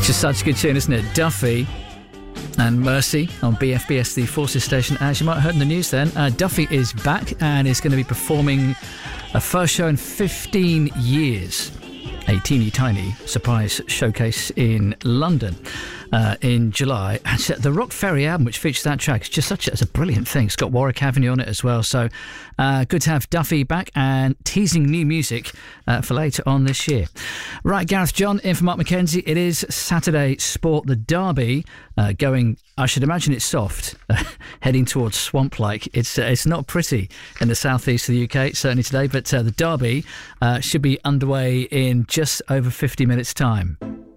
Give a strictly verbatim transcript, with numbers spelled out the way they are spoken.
Just such a good tune, isn't it? Duffy and Mercy on B F B S, the Forces station. As you might have heard in the news then, uh, Duffy is back and is going to be performing a first show in fifteen years. A teeny tiny surprise showcase in London uh, in July. And the Rock Ferry album, which features that track, is just such a, it's a brilliant thing. It's got Warwick Avenue on it as well. So uh, good to have Duffy back and teasing new music uh, for later on this year. Right, Gareth John in for Mark Mackenzie. It is Saturday Sport, the Derby uh, going, I should imagine it's soft, uh, heading towards swamp-like. It's uh, it's not pretty in the southeast of the U K, certainly today, but uh, the Derby uh, should be underway in just over fifty minutes' time.